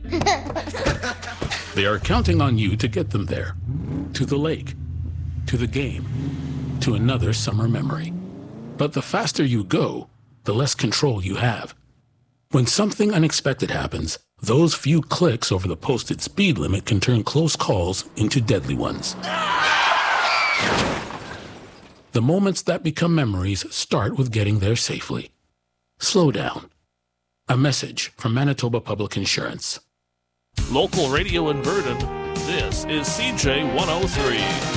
They are counting on you to get them there. To the lake, to the game, to another summer memory. But the faster you go, the less control you have. When something unexpected happens, those few clicks over the posted speed limit can turn close calls into deadly ones. The moments that become memories start with getting there safely. Slow down. A message from Manitoba Public Insurance. Local radio in Verdun, this is CJ 103.